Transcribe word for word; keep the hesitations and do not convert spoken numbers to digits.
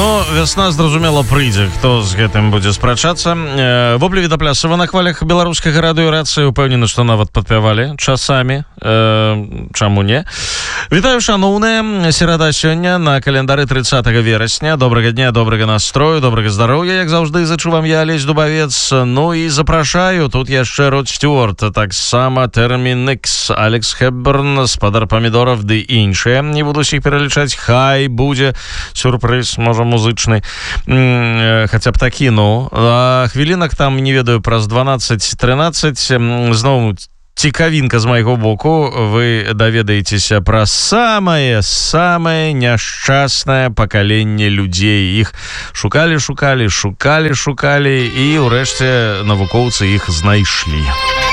Ну, вясна, зразумела, прыйдзе. Хто з гэтым будзе спрачацца? Э, Воблі Відаплясова на хвалях беларускага радыёрацыі упэўнены, што нават падпявалі часамі. Э, чаму не? Вітаю, шаноўныя. Серада сёння на календары трыццатага верасня. Добрага дня, добрага настрою, добрага здароўя, як заўжды, зачу вам я, Алесь Дубавец. Ну і запрашаю, тут яшчэ Род Стюарт, таксама Тэрмін Ікс, Алекс Хепберн, Спадар Памідоров ды іншыя. Не буду ўсіх пералічаць, хай будзе сюрпрыз, можа, музычны, хаця б такі, ну. А хвілінак там, не ведаю, праз дванаццаць-трынаццаць, зноў цікавінка з майго боку, вы даведаецеся пра самае-самае няшчаснае пакаленне людзей. Іх шукалі, шукалі, шукалі, шукалі, і ўрэшце навукоўцы іх знайшлі.